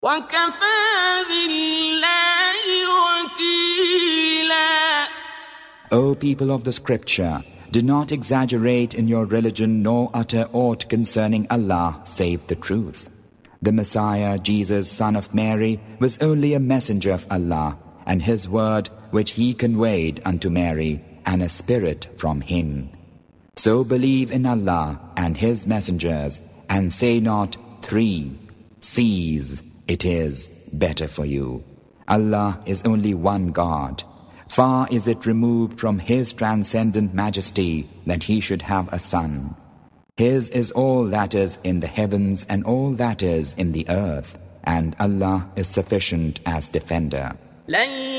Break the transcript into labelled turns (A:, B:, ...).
A: وَكَفَى بِاللَّهِ وَكِيلًا.
B: O people of the scripture, do not exaggerate in your religion nor utter aught concerning Allah save the truth. The Messiah, Jesus, son of Mary, was only a messenger of Allah, and his word which he conveyed unto Mary, and a spirit from him. So believe in Allah and his messengers, and say not 3. Cease, it is better for you. Allah is only one God. Far is it removed from his transcendent majesty that he should have a son. His is all that is in the heavens and all that is in the earth, and Allah is sufficient as defender.